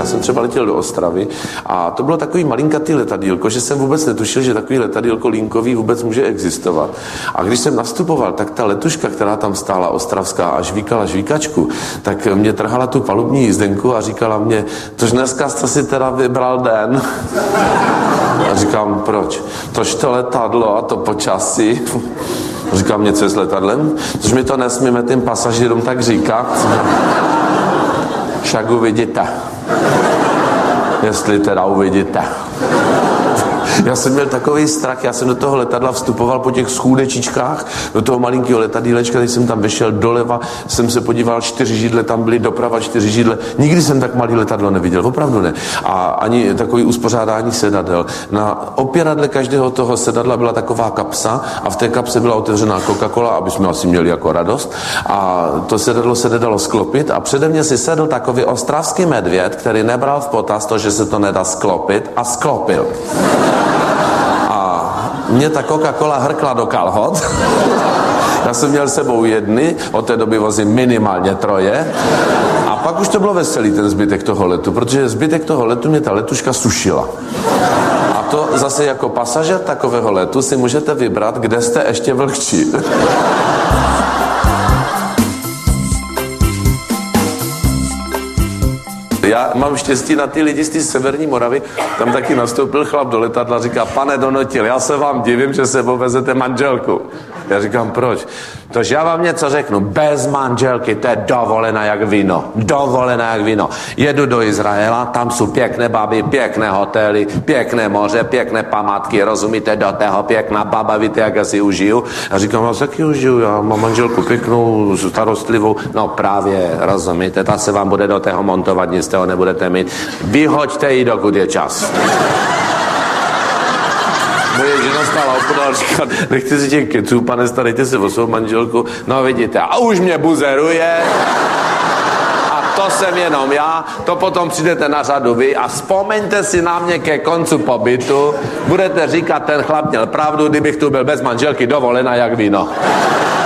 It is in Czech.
já jsem třeba letěl do Ostravy a to bylo takový malinkatý letadýlko, že jsem vůbec netušil, že takový letadýlko linkový vůbec může existovat. A když jsem nastupoval, tak ta letuška, která tam stála ostravská a žvíkala žvíkačku, tak mě trhala tu palubní jízdenku a říkala mě, tož dneska jste si teda vybral den. A říkám, proč? Tož to letadlo a to počasí. Říkám, něco je s letadlem, což mi to nesmíme tím pasažírům tak říkat. Však uvidíte. Jestli teda uvidíte. Já jsem měl takový strach, já jsem do toho letadla vstupoval po těch schůdečičkách, do toho malinkého letadílečka, když jsem tam vešel doleva, jsem se podíval, 4 židle tam byly, doprava 4 židle. Nikdy jsem tak malý letadlo neviděl, opravdu ne. A ani takový uspořádání sedadel. Na opěradle každého toho sedadla byla taková kapsa a v té kapse byla otevřená Coca-Cola, aby jsme asi měli jako radost. A to sedadlo se nedalo sklopit a přede mě si sedl takový ostravský medvěd, který nebral v potaz to, že se to nedá sklopit a sklopil. Mě ta Coca-Cola hrkla do kalhot. Já jsem měl sebou jedny, od té doby vozím minimálně 3. A pak už to bylo veselý, ten zbytek toho letu, protože zbytek toho letu mě ta letuška sušila. A to zase jako pasažér takového letu si můžete vybrat, kde jste ještě vlhčí. Já mám štěstí na ty lidi z té severní Moravy, tam taky nastoupil chlap do letadla a říká, pane Donotil, já se vám divím, že sebou vezete manželku. Já říkám, proč? Tož já vám něco řeknu, bez manželky, to je dovolená jak víno. Dovolená jak víno. Jedu do Izraela, tam jsou pěkné baby, pěkné hotely, pěkné moře, pěkné památky, rozumíte, do tého pěkná baba, víte, jak já si užiju. A říkám, já taky užiju, já mám manželku pěknou, starostlivou. No právě, rozumíte, ta se vám bude do tého montovat, nic toho nebudete mít. Vyhoďte ji, dokud je čas. Moje žena stála opodál, říkat, nechte si těch keců, pane, starejte se o svou manželku. No vidíte, a už mě buzeruje. A to jsem jenom já, to potom přijdete na řadu vy a vzpomeňte si na mě ke koncu pobytu. Budete říkat, ten chlap měl pravdu, kdybych tu byl bez manželky, dovolená jak víno.